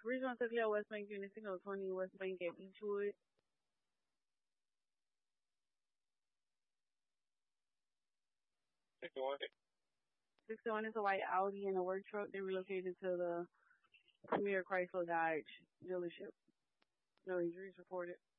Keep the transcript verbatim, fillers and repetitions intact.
Ridgemont Took West Bank Unit six oh twenty West Bank at Beechwood. sixty-one. sixty-one is a white Audi and a work truck. They relocated to the Premier Chrysler Dodge dealership. No injuries reported.